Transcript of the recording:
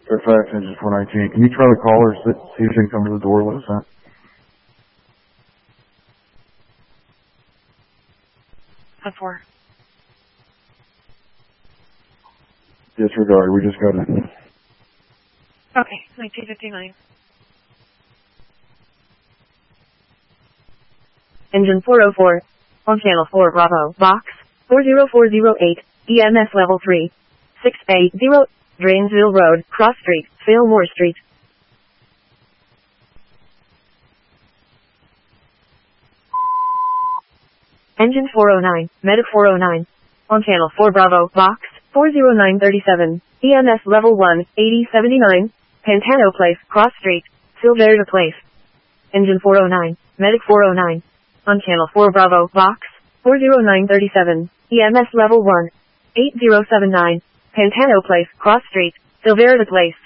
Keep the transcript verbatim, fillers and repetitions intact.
Fairfax, engine four nineteen. Can you try the caller, see if you can come to the door with us, huh? ten four. Disregard, we just got it. Okay, nineteen fifty-nine. Engine four oh four. On channel four Bravo, box four zero four zero eight, E M S level three. six eighty, Drainsville Road, Cross Street, Fillmore Street. Engine four oh nine, Medic four oh nine. On channel four Bravo, box four zero nine three seven, E M S level one, eighty seventy-nine, Pantano Place, Cross Street, Silvera Place. Engine four oh nine, Medic four oh nine. On channel four Bravo, box four zero nine three seven, E M S level one, eight zero seven nine, Pantano Place, Cross Street, Silvera Place.